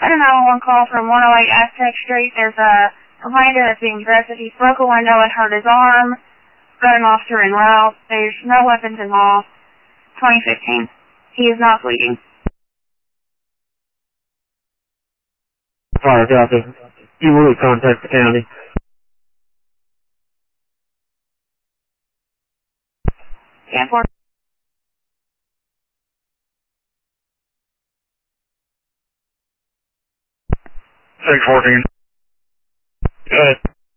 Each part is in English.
I don't know, one call from 108 Aztec Street. There's a complainant that's being aggressive. He broke a window and hurt his arm. Got an officer en route. There's no weapons involved. 2015. He is not bleeding. Fire, copy. You will contact the county. 10-4. 614. Good.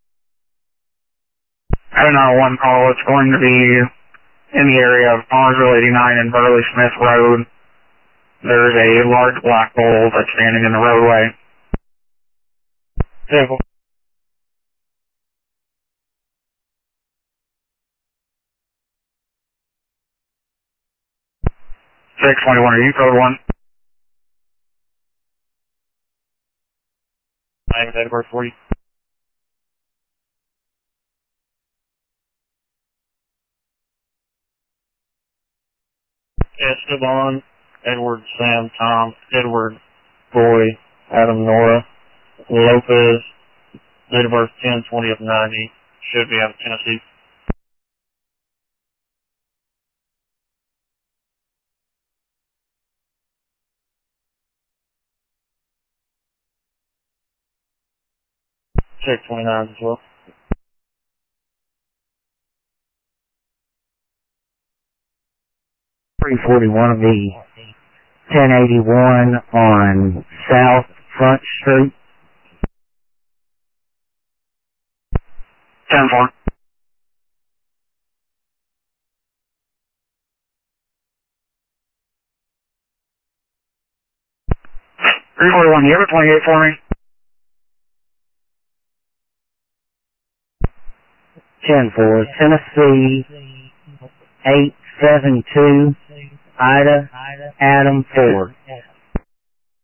I don't know, one call. It's going to be in the area of Connersville 89 and Burley Smith Road. There's a large black bull that's standing in the roadway. Simple. 621, are you code 1? I have that work for you. Esteban, Edward, Sam, Tom, Edward, Roy, Adam, Nora, Lopez, date of birth 10/20 of 90, should be out of Tennessee. Check 29 as well. 341 of the 1081 on South Front Street. 10-4. You have a 28 for me? 10-4, Tennessee 872, Ida, Adam, Ford.